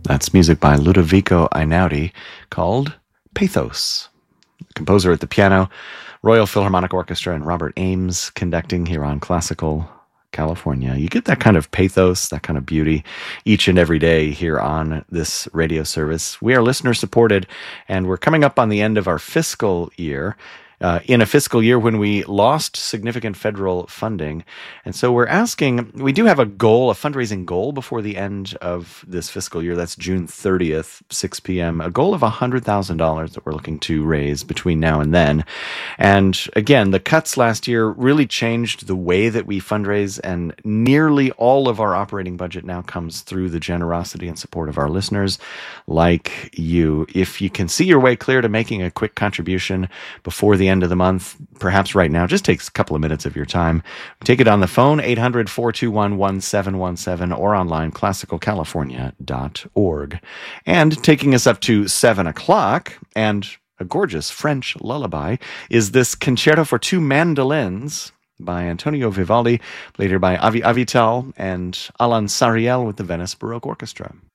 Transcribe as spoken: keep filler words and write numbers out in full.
That's music by Ludovico Einaudi called Pathos. Composer at the piano, Royal Philharmonic Orchestra, and Robert Ames conducting here on Classical California. You get that kind of pathos, that kind of beauty each and every day here on this radio service. We are listener supported, and we're coming up on the end of our fiscal year. Uh, in a fiscal year when we lost significant federal funding. And so we're asking, we do have a goal, a fundraising goal before the end of this fiscal year. That's June thirtieth, six p.m., a goal of one hundred thousand dollars that we're looking to raise between now and then. And again, the cuts last year really changed the way that we fundraise, and nearly all of our operating budget now comes through the generosity and support of our listeners like you. If you can see your way clear to making a quick contribution before the end of the month, perhaps right now, just takes a couple of minutes of your time. Take it on the phone, eight hundred, four two one, one seven one seven, or online, classical california dot org. And taking us up to seven o'clock, and a gorgeous French lullaby, is this Concerto for Two Mandolins by Antonio Vivaldi, later by Avi Avital and Alan Sariel with the Venice Baroque Orchestra.